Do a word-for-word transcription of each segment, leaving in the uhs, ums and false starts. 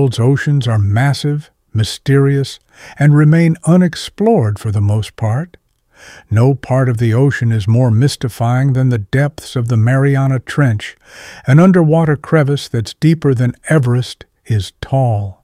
world's oceans are massive, mysterious, and remain unexplored for the most part. No part of the ocean is more mystifying than the depths of the Mariana Trench. An underwater crevice that's deeper than Everest is tall.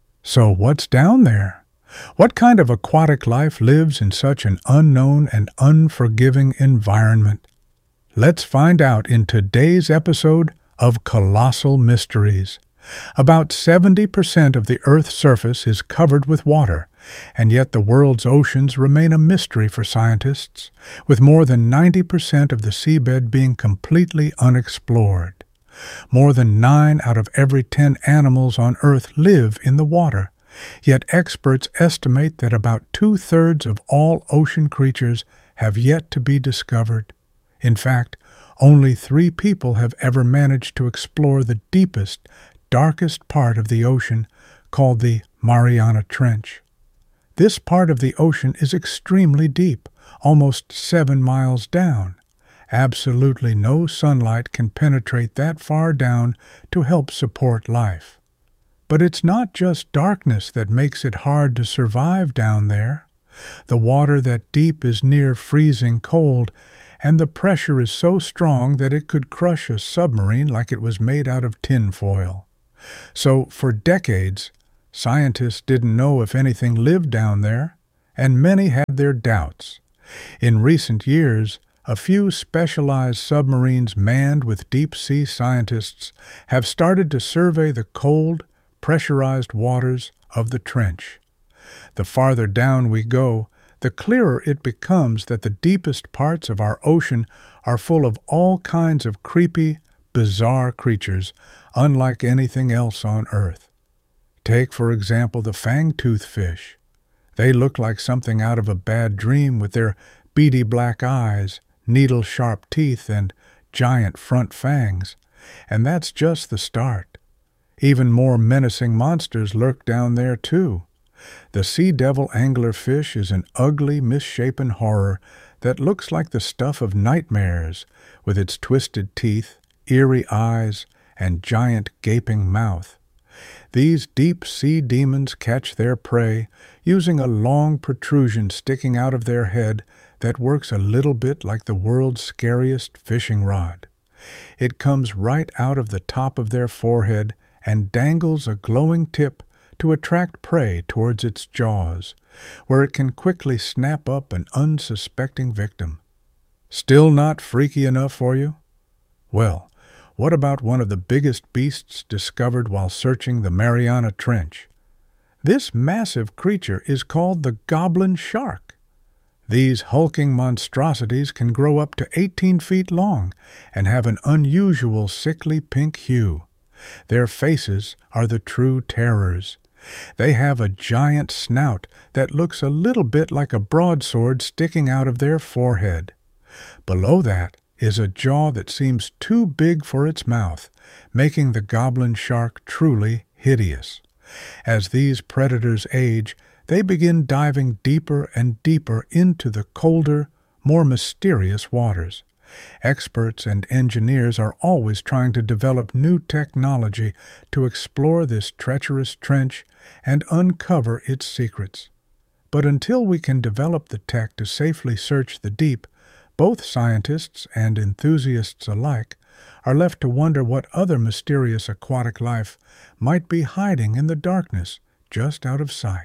So what's down there? What kind of aquatic life lives in such an unknown and unforgiving environment? Let's find out in today's episode of Colossal Mysteries. About seventy percent of the Earth's surface is covered with water, and yet the world's oceans remain a mystery for scientists, with more than ninety percent of the seabed being completely unexplored. More than nine out of every ten animals on Earth live in the water, yet experts estimate that about two-thirds of all ocean creatures have yet to be discovered. In fact, only three people have ever managed to explore the deepest, darkest part of the ocean, called the Mariana Trench. This part of the ocean is extremely deep, almost seven miles down. Absolutely no sunlight can penetrate that far down to help support life. But it's not just darkness that makes it hard to survive down there. The water that deep is near freezing cold, and the pressure is so strong that it could crush a submarine like it was made out of tinfoil. So, for decades, scientists didn't know if anything lived down there, and many had their doubts. In recent years, a few specialized submarines manned with deep-sea scientists have started to survey the cold, pressurized waters of the trench. The farther down we go, the clearer it becomes that the deepest parts of our ocean are full of all kinds of creepy, bizarre creatures, unlike anything else on Earth. Take, for example, the fangtooth fish. They look like something out of a bad dream with their beady black eyes, needle-sharp teeth, and giant front fangs. And that's just the start. Even more menacing monsters lurk down there, too. The sea devil anglerfish is an ugly, misshapen horror that looks like the stuff of nightmares, with its twisted teeth, eerie eyes, and giant gaping mouth. These deep-sea demons catch their prey using a long protrusion sticking out of their head that works a little bit like the world's scariest fishing rod. It comes right out of the top of their forehead and dangles a glowing tip to attract prey towards its jaws, where it can quickly snap up an unsuspecting victim. Still not freaky enough for you? Well, what about one of the biggest beasts discovered while searching the Mariana Trench? This massive creature is called the goblin shark. These hulking monstrosities can grow up to eighteen feet long and have an unusual sickly pink hue. Their faces are the true terrors. They have a giant snout that looks a little bit like a broadsword sticking out of their forehead. Below that is a jaw that seems too big for its mouth, making the goblin shark truly hideous. As these predators age, they begin diving deeper and deeper into the colder, more mysterious waters. Experts and engineers are always trying to develop new technology to explore this treacherous trench and uncover its secrets. But until we can develop the tech to safely search the deep, both scientists and enthusiasts alike are left to wonder what other mysterious aquatic life might be hiding in the darkness just out of sight.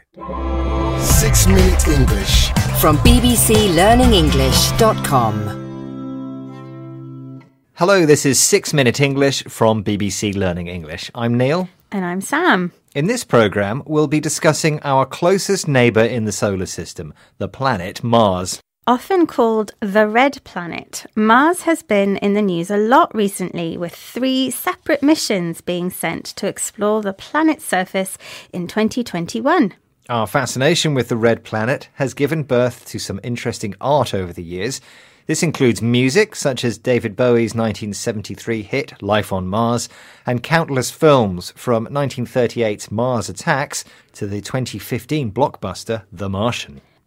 Six Minute English from b b c learning english dot com. Hello, this is Six Minute English from B B C Learning English. I'm Neil. And I'm Sam. In this programme, we'll be discussing our closest neighbour in the solar system, the planet Mars. Often called the Red Planet, Mars has been in the news a lot recently, with three separate missions being sent to explore the planet's surface in twenty twenty-one. Our fascination with the Red Planet has given birth to some interesting art over the years. This includes music, such as David Bowie's nineteen seventy-three hit Life on Mars, and countless films from nineteen thirty-eight's Mars Attacks to the twenty fifteen blockbuster The Martian.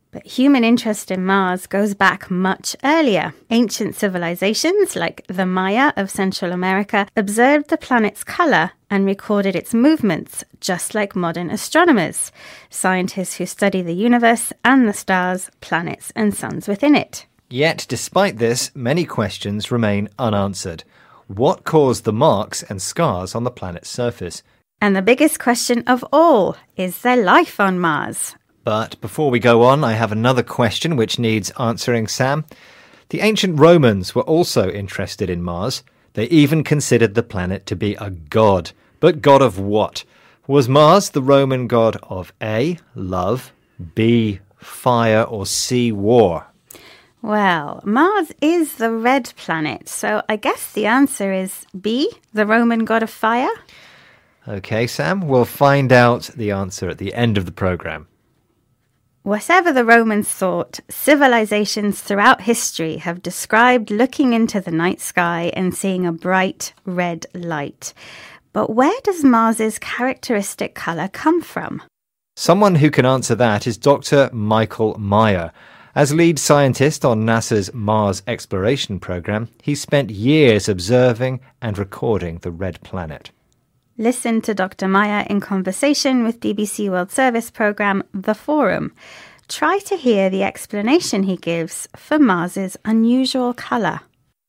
But human interest in Mars goes back much earlier. Ancient civilizations, like the Maya of Central America, observed the planet's color and recorded its movements, just like modern astronomers, scientists who study the universe and the stars, planets, and suns within it. Yet, despite this, many questions remain unanswered. What caused the marks and scars on the planet's surface? And the biggest question of all, is there life on Mars? But before we go on, I have another question which needs answering, Sam. The ancient Romans were also interested in Mars. They even considered the planet to be a god. But god of what? Was Mars the Roman god of A, love, B, fire, or C, war? Well, Mars is the red planet, so I guess the answer is B, the Roman god of fire? OK, Sam, we'll find out the answer at the end of the programme. Whatever the Romans thought, civilizations throughout history have described looking into the night sky and seeing a bright red light. But where does Mars's characteristic colour come from? Someone who can answer that is Doctor Michael Meyer. As lead scientist on NASA's Mars exploration program, he spent years observing and recording the red planet. Listen to Doctor Meyer in conversation with B B C World Service programme The Forum. Try to hear the explanation he gives for Mars's unusual colour.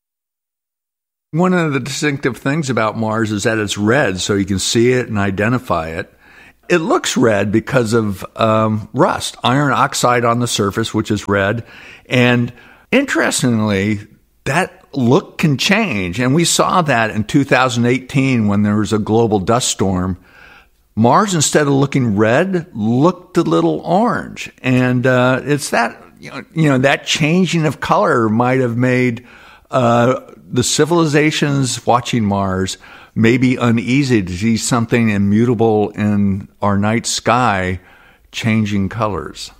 One of the distinctive things about Mars is that it's red, so you can see it and identify it. It looks red because of um, rust, iron oxide on the surface, which is red. And interestingly, that look can change. And we saw that in two thousand eighteen when there was a global dust storm. Mars, instead of looking red, looked a little orange. And uh, it's that, you know, you know, that changing of color might have made uh, the civilizations watching Mars maybe uneasy to see something immutable in our night sky changing colors.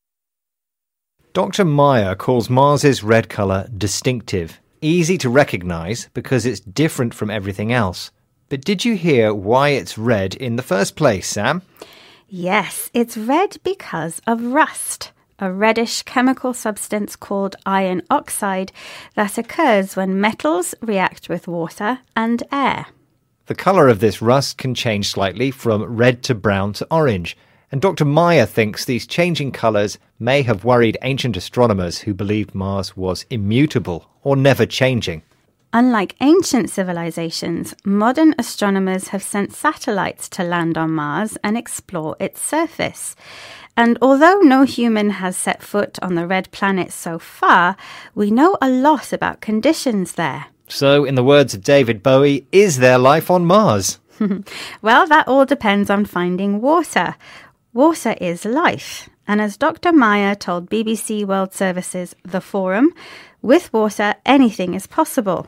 Doctor Meyer calls Mars's red colour distinctive, easy to recognise because it's different from everything else. But did you hear why it's red in the first place, Sam? Yes, it's red because of rust, a reddish chemical substance called iron oxide that occurs when metals react with water and air. The colour of this rust can change slightly from red to brown to orange, and Doctor Meyer thinks these changing colours may have worried ancient astronomers who believed Mars was immutable or never changing. Unlike ancient civilizations, modern astronomers have sent satellites to land on Mars and explore its surface. And although no human has set foot on the red planet so far, we know a lot about conditions there. So, in the words of David Bowie, is there life on Mars? Well, that all depends on finding water. Water is life. And as Doctor Meyer told B B C World Service's The Forum, with water, anything is possible.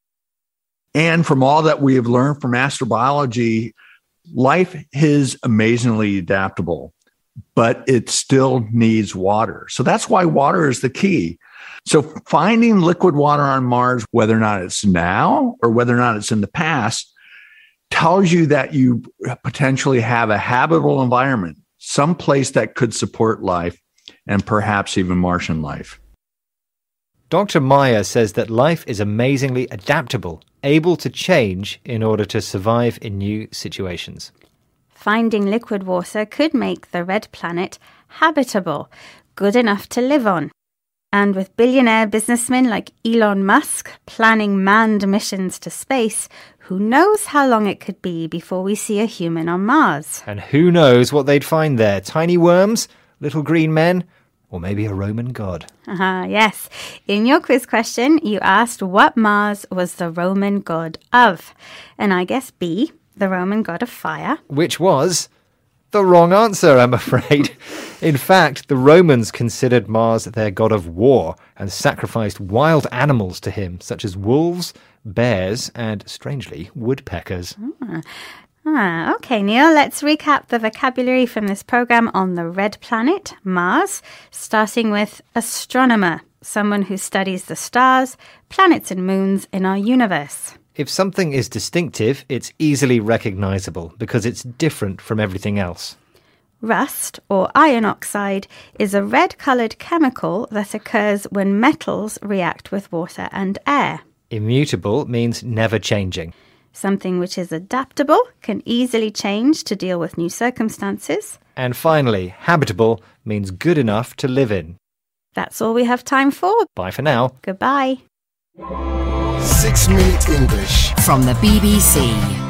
And from all that we have learned from astrobiology, life is amazingly adaptable, but it still needs water. So that's why water is the key. So finding liquid water on Mars, whether or not it's now or whether or not it's in the past, tells you that you potentially have a habitable environment, some place that could support life and perhaps even Martian life. Doctor Meyer says that life is amazingly adaptable, able to change in order to survive in new situations. Finding liquid water could make the red planet habitable, good enough to live on. And with billionaire businessmen like Elon Musk planning manned missions to space, who knows how long it could be before we see a human on Mars? And who knows what they'd find there? Tiny worms? Little green men? Or maybe a Roman god? Ah, yes. In your quiz question, you asked what Mars was the Roman god of. And I guess B, the Roman god of fire. Which was the wrong answer, I'm afraid. In fact, the Romans considered Mars their god of war and sacrificed wild animals to him, such as wolves, bears, and, strangely, woodpeckers. Ah. Ah, okay, Neil, let's recap the vocabulary from this programme on the red planet, Mars, starting with astronomer, someone who studies the stars, planets and moons in our universe. If something is distinctive, it's easily recognisable because it's different from everything else. Rust, or iron oxide, is a red-coloured chemical that occurs when metals react with water and air. Immutable means never changing. Something which is adaptable can easily change to deal with new circumstances. And finally, habitable means good enough to live in. That's all we have time for. Bye for now. Goodbye. Six Minute English From the B B C.